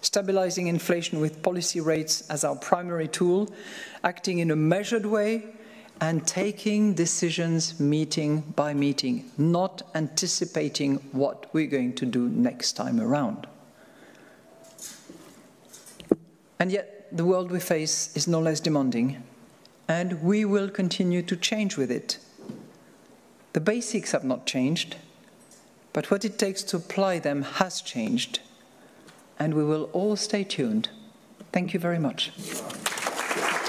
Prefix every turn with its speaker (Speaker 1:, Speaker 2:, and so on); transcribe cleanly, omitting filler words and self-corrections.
Speaker 1: stabilizing inflation with policy rates as our primary tool, acting in a measured way, and taking decisions meeting by meeting, not anticipating what we're going to do next time around. And yet, the world we face is no less demanding, and we will continue to change with it. The basics have not changed, but what it takes to apply them has changed, and we will all stay tuned. Thank you very much.